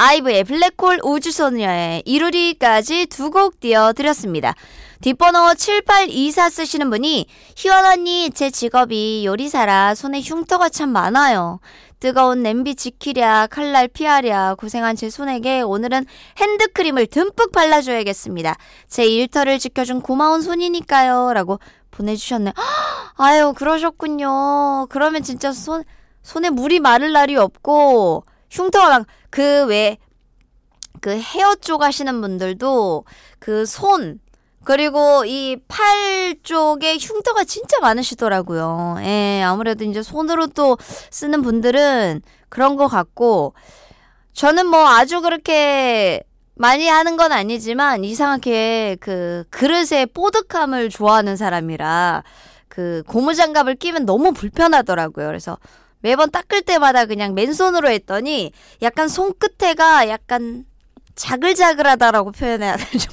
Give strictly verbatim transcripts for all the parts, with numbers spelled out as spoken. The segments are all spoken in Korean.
아이브의 블랙홀 우주소녀의 이루리까지 두 곡 띄워드렸습니다. 뒷번호 칠팔이사 쓰시는 분이 희원 언니 제 직업이 요리사라 손에 흉터가 참 많아요. 뜨거운 냄비 지키랴 칼날 피하랴 고생한 제 손에게 오늘은 핸드크림을 듬뿍 발라줘야겠습니다. 제 일터를 지켜준 고마운 손이니까요 라고 보내주셨네. 아유 그러셨군요. 그러면 진짜 손, 손에 물이 마를 날이 없고 흉터가 막 그 왜 그 헤어 쪽 하시는 분들도 그 손 그리고 이 팔 쪽에 흉터가 진짜 많으시더라고요. 예, 아무래도 이제 손으로 또 쓰는 분들은 그런 것 같고, 저는 뭐 아주 그렇게 많이 하는 건 아니지만 이상하게 그 그릇의 뽀득함을 좋아하는 사람이라 그 고무장갑을 끼면 너무 불편하더라고요. 그래서 매번 닦을 때마다 그냥 맨손으로 했더니 약간 손끝에가 약간 자글자글하다라고 표현해야 되죠.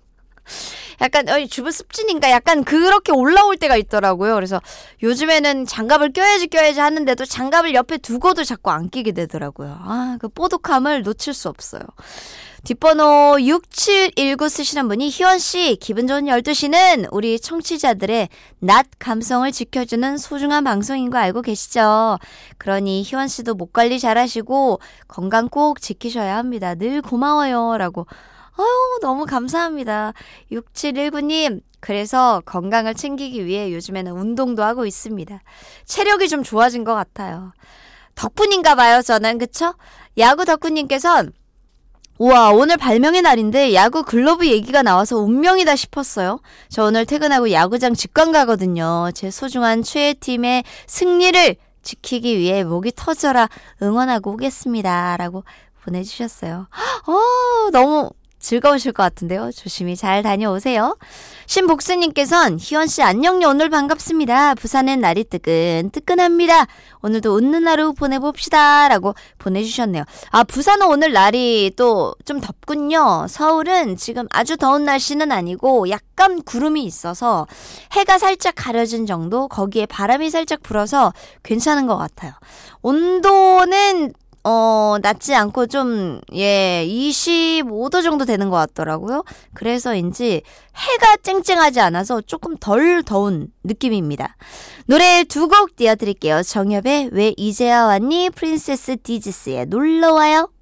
약간 어이 주부 습진인가 약간 그렇게 올라올 때가 있더라고요. 그래서 요즘에는 장갑을 껴야지 껴야지 하는데도 장갑을 옆에 두고도 자꾸 안 끼게 되더라고요. 아, 그 뽀득함을 놓칠 수 없어요. 뒷번호 육칠일구 쓰시는 분이 희원씨 기분 좋은 열두 시는 우리 청취자들의 낮 감성을 지켜주는 소중한 방송인 거 알고 계시죠? 그러니 희원씨도 목 관리 잘하시고 건강 꼭 지키셔야 합니다. 늘 고마워요 라고. 아유 너무 감사합니다. 육칠일구 님 그래서 건강을 챙기기 위해 요즘에는 운동도 하고 있습니다. 체력이 좀 좋아진 것 같아요. 덕분인가 봐요 저는. 그쵸? 야구 덕분님께서는 우와 오늘 발명의 날인데 야구 글러브 얘기가 나와서 운명이다 싶었어요. 저 오늘 퇴근하고 야구장 직관 가거든요. 제 소중한 최애팀의 승리를 지키기 위해 목이 터져라 응원하고 오겠습니다 라고 보내주셨어요. 어, 너무 즐거우실 것 같은데요. 조심히 잘 다녀오세요. 신복수님께서는 희원씨 안녕요 오늘 반갑습니다. 부산은 날이 뜨끈뜨끈합니다. 오늘도 웃는 하루 보내봅시다 라고 보내주셨네요. 아 부산은 오늘 날이 또 좀 덥군요. 서울은 지금 아주 더운 날씨는 아니고 약간 구름이 있어서 해가 살짝 가려진 정도, 거기에 바람이 살짝 불어서 괜찮은 것 같아요. 온도는 어, 낮지 않고 좀, 예, 이십오 도 정도 되는 것 같더라고요. 그래서인지 해가 쨍쨍하지 않아서 조금 덜 더운 느낌입니다. 노래 두 곡 띄워드릴게요. 정엽의 왜 이제야 왔니? 프린세스 디지스의 놀러와요.